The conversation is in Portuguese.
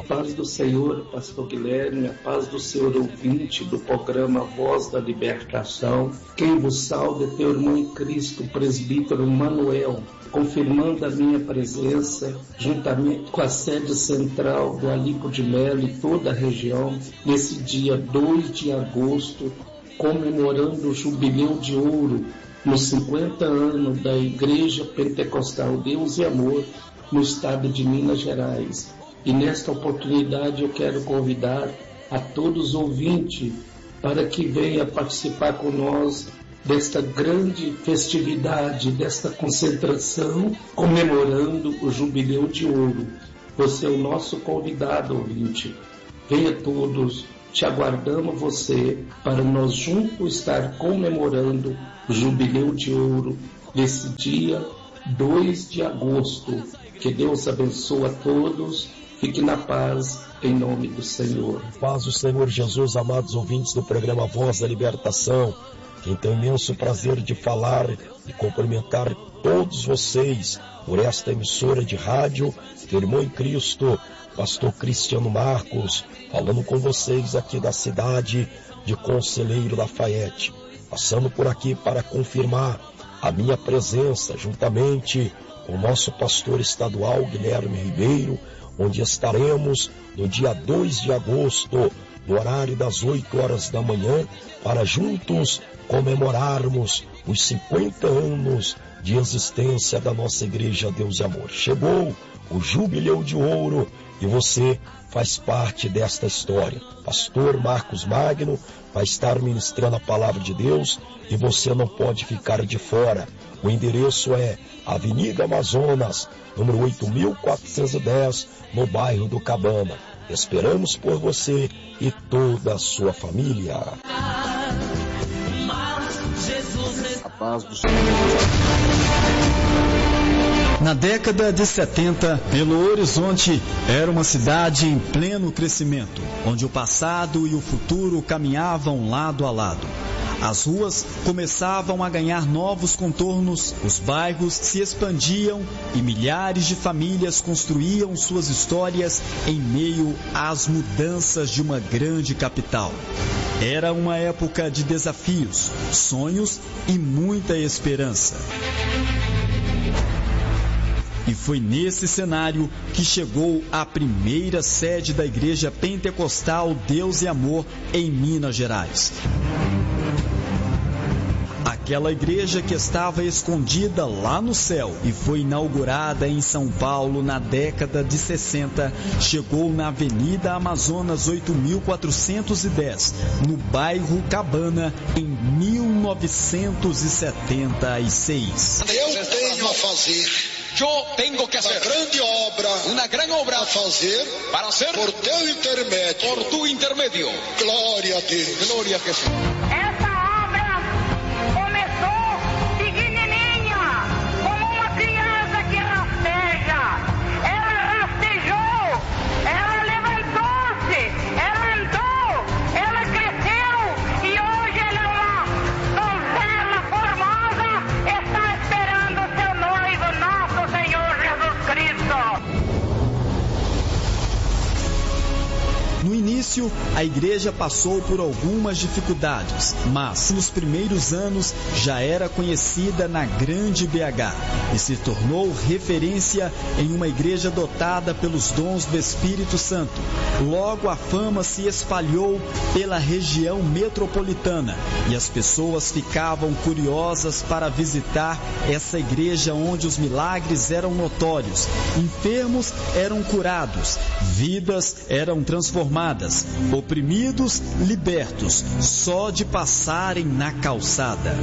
paz do Senhor, pastor Guilherme, a paz do Senhor ouvinte do programa Voz da Libertação. Quem vos salve é teu irmão em Cristo, presbítero Manuel, confirmando a minha presença, juntamente com a sede central do Alico de Melo e toda a região, nesse dia 2 de agosto, comemorando o Jubileu de Ouro, nos 50 anos da Igreja Pentecostal Deus e Amor, no estado de Minas Gerais. E nesta oportunidade eu quero convidar a todos os ouvintes para que venham participar conosco desta grande festividade, desta concentração, comemorando o Jubileu de Ouro. Você é o nosso convidado, ouvinte. Venha todos, te aguardamos você, para nós juntos estar comemorando o Jubileu de Ouro, nesse dia 2 de agosto. Que Deus abençoe a todos. Fique na paz, em nome do Senhor. Paz do Senhor Jesus, amados ouvintes do programa Voz da Libertação. Quem tem o imenso prazer de falar e cumprimentar todos vocês por esta emissora de rádio, teu irmão em Cristo, pastor Cristiano Marcos, falando com vocês aqui da cidade de Conselheiro Lafayette. Passando por aqui para confirmar a minha presença, juntamente com o nosso pastor estadual Guilherme Ribeiro, onde estaremos no dia 2 de agosto, no horário das 8 horas da manhã, para juntos comemorarmos os 50 anos de existência da nossa Igreja Deus e Amor. Chegou o Jubileu de Ouro e você faz parte desta história. Pastor Marcos Magno vai estar ministrando a palavra de Deus e você não pode ficar de fora. O endereço é Avenida Amazonas, número 8410, no bairro do Cabana. Esperamos por você e toda a sua família. A paz do Senhor. Na década de 70, Belo Horizonte era uma cidade em pleno crescimento, onde o passado e o futuro caminhavam lado a lado. As ruas começavam a ganhar novos contornos, os bairros se expandiam e milhares de famílias construíam suas histórias em meio às mudanças de uma grande capital. Era uma época de desafios, sonhos e muita esperança. E foi nesse cenário que chegou a primeira sede da Igreja Pentecostal Deus e Amor em Minas Gerais. Aquela igreja que estava escondida lá no céu e foi inaugurada em São Paulo na década de 60, chegou na Avenida Amazonas 8410, no bairro Cabana, em 1976. Eu tenho a fazer uma grande obra a fazer por teu intermédio. Glória a Deus. Glória a Jesus. Essa obra começou pequenininha, como uma criança que rasteja. Ela rastejou, ela levantou-se, ela andou, ela cresceu e hoje ela é uma donzela formosa, está esperando o seu noivo, nosso Senhor Jesus Cristo. No início, a igreja passou por algumas dificuldades, mas nos primeiros anos já era conhecida na Grande BH e se tornou referência em uma igreja dotada pelos dons do Espírito Santo. Logo, a fama se espalhou pela região metropolitana e as pessoas ficavam curiosas para visitar essa igreja onde os milagres eram notórios, enfermos eram curados, vidas eram transformadas, oprimidos libertos, só de passarem na calçada.